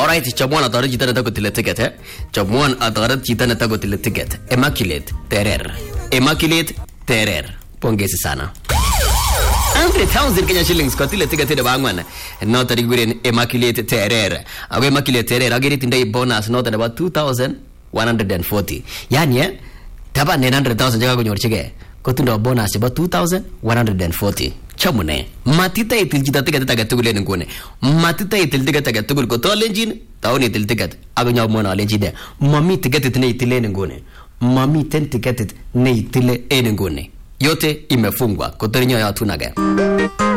Alright, Chamwan atoret chito netakotile ticket eh. Chamwan atoret chito netakotile ticket. Immaculate Terer. Pongezi sana. 100,000 Kenya shillings kotile ticket nebo angwan. Noto kiguren Immaculate Terer. Ako Immaculate Terer agere tindoi bonus noto nebo 2,140. Yani taban 100,000 chekakonyorchigei kotindo bonus chebo 2,140. Chamune matita itil chito ticket age tugul en nguni. Matita itil ticket age tugul kotolenjin taon itil ticket akonyo mwana alenjin mami ticket ne itile en nguni. Mami ticket ne itile en nguni. Yote imefungwa kotorinyo yatunage.